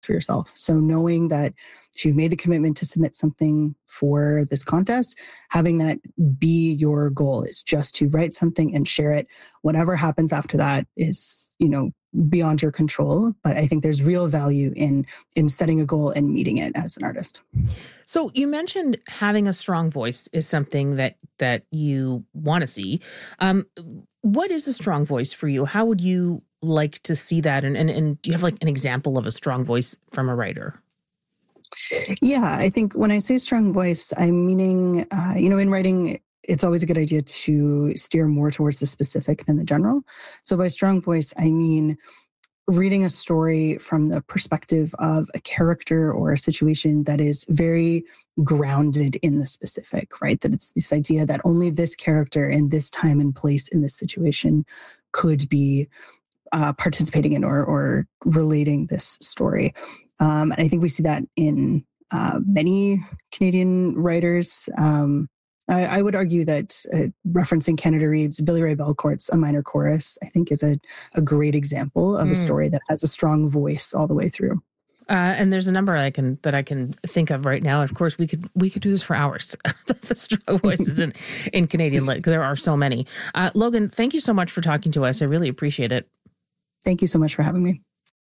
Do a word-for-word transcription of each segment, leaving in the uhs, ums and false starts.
for yourself. So knowing that you've made the commitment to submit something for this contest, having that be your goal is just to write something and share it. Whatever happens after that is, you know, beyond your control. But I think there's real value in in setting a goal and meeting it as an artist. So you mentioned having a strong voice is something that that you want to see. Um, what is a strong voice for you? How would you like to see that? And, and and do you have like an example of a strong voice from a writer? Yeah, I think when I say strong voice, I'm meaning, uh, you know, in writing, it's always a good idea to steer more towards the specific than the general. So by strong voice, I mean reading a story from the perspective of a character or a situation that is very grounded in the specific, right? That it's this idea that only this character in this time and place in this situation could be uh, participating in or, or relating this story. Um, and I think we see that in uh, many Canadian writers. Um, I, I would argue that uh, referencing Canada Reads, Billy Ray Belcourt's A Minor Chorus, I think is a, a great example of mm. a story that has a strong voice all the way through. Uh, and there's a number I can that I can think of right now. Of course, we could we could do this for hours. The strong voices in, in Canadian lit. There are so many. Uh, Logan, thank you so much for talking to us. I really appreciate it. Thank you so much for having me.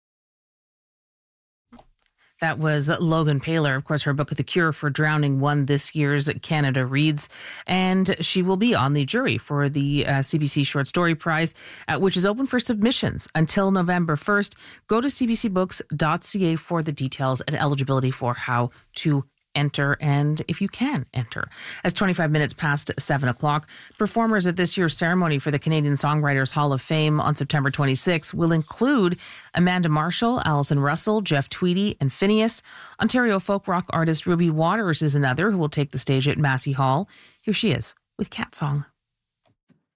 That was Logan Paylor. Of course, her book, The Cure for Drowning, won this year's Canada Reads, and she will be on the jury for the uh, C B C Short Story Prize, uh, which is open for submissions until November first. Go to c b c books dot c a for the details and eligibility for how to enter, and if you can enter. As twenty-five minutes past seven o'clock, performers at this year's ceremony for the Canadian Songwriters Hall of Fame on September twenty-sixth will include Amanda Marshall, Alison Russell, Jeff Tweedy, and Phineas. Ontario folk rock artist Ruby Waters is another who will take the stage at Massey Hall. Here she is with Cat Song.